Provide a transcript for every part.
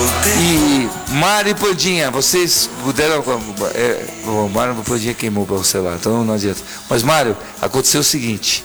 E Mário e Pandinha, vocês puderam. O Mário e Pandinha queimou para o celular, então não adianta. Mas, Mário, aconteceu o seguinte.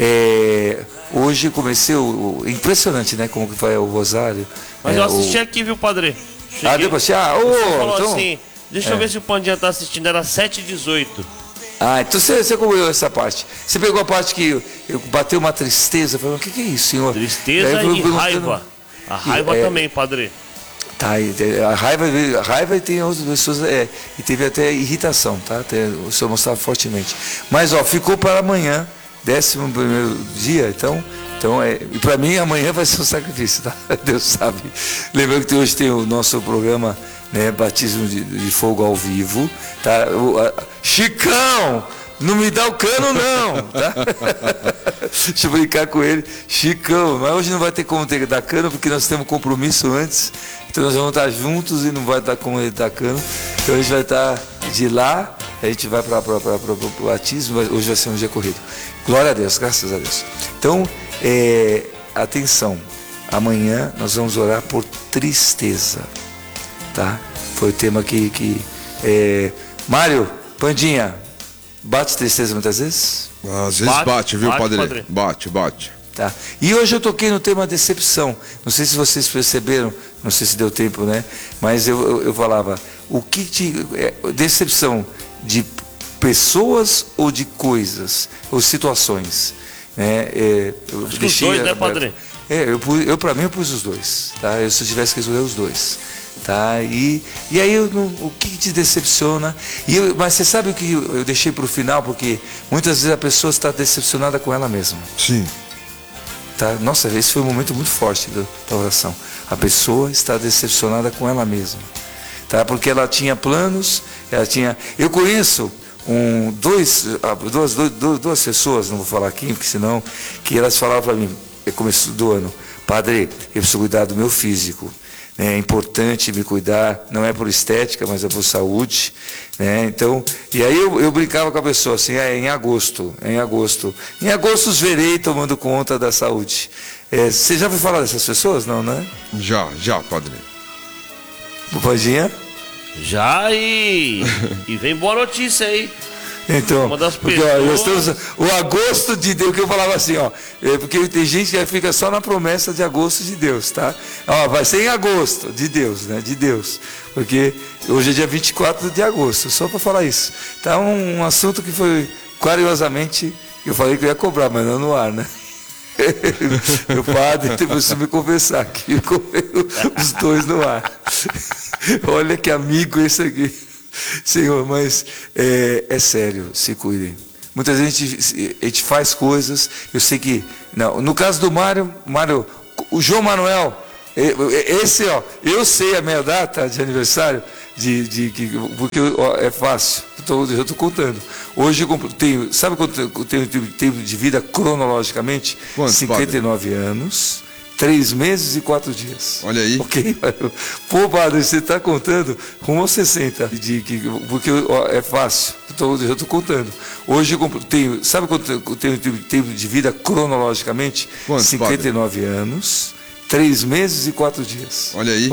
Hoje comecei impressionante, né? Como que vai o Rosário. Mas eu assisti aqui, viu, padre? Cheguei, deu pra assistir? Você falou então, assim, deixa eu ver se o Pandinha tá assistindo, era 7h18. Então você acompanhou essa parte. Você pegou a parte que eu bateu uma tristeza. Falei, o que é isso, senhor? Tristeza e raiva. A raiva também, padre. Tá, a raiva e tem outras pessoas, e teve até irritação, tá? O senhor mostrava fortemente. Mas, ficou para amanhã, 11º dia, então e para mim amanhã vai ser um sacrifício, tá? Deus sabe. Lembrando que hoje tem o nosso programa, né, Batismo de Fogo ao Vivo, tá? Chicão! Não me dá o cano, não, tá? Deixa eu brincar com ele. Chicão, mas hoje não vai ter como dar cano, porque nós temos compromisso antes. Então nós vamos estar juntos e não vai dar como ele dar cano. Então a gente vai estar de lá, a gente vai para o batismo, hoje vai ser um dia corrido. Glória a Deus, graças a Deus. Então, atenção, amanhã nós vamos orar por tristeza, tá? Foi o tema que Mário, Pandinha, bate tristeza muitas vezes? Às vezes bate, viu, padre? Bate. Tá. E hoje eu toquei no tema decepção. Não sei se vocês perceberam, não sei se deu tempo, né? Mas eu falava, o que decepção de pessoas ou de coisas, ou situações, né? Acho que os dois, né, padre? Eu para mim eu pus os dois, tá? Se eu tivesse que escolher os dois. Tá? E aí o que te decepciona? Mas você sabe o que eu deixei para o final? Porque muitas vezes a pessoa está decepcionada com ela mesma. Sim. Tá? Nossa, esse foi um momento muito forte da oração. A pessoa está decepcionada com ela mesma. Tá? Porque ela tinha planos, eu conheço duas pessoas, não vou falar aqui, porque senão, que elas falavam para mim, no começo do ano, padre, eu preciso cuidar do meu físico. É importante me cuidar, não é por estética, mas é por saúde, né? Então, e aí eu brincava com a pessoa assim, em agosto os verei tomando conta da saúde. Você já ouviu falar dessas pessoas? Não, né? Já, padre. Pandinha? Já, e vem boa notícia aí. Então, uma das porque, pessoas... nós temos o agosto de Deus, que eu falava assim, porque tem gente que fica só na promessa de agosto de Deus, tá? Vai ser em agosto, de Deus, né? De Deus. Porque hoje é dia 24 de agosto, só para falar isso. Tá um assunto que foi curiosamente, eu falei que eu ia cobrar, mas não no ar, né? Meu padre, depois me conversar aqui, os dois no ar. Olha que amigo esse aqui. Senhor, mas é sério, se cuidem. Muitas vezes a gente faz coisas, eu sei que, não, no caso do Mário, o João Manuel, esse, eu sei a minha data de aniversário, porque é fácil, eu estou contando. Hoje eu tenho, sabe quanto eu tenho tempo de vida cronologicamente? Quanto, 59 padre? Anos. 3 meses e 4 dias. Olha aí. Ok? Pô, padre, você está contando rumo aos 60. Porque é fácil. Eu estou contando. Hoje eu tenho. Sabe quanto eu tenho tempo de vida cronologicamente? Quanto, 59 padre? Anos. 3 meses e 4 dias. Olha aí.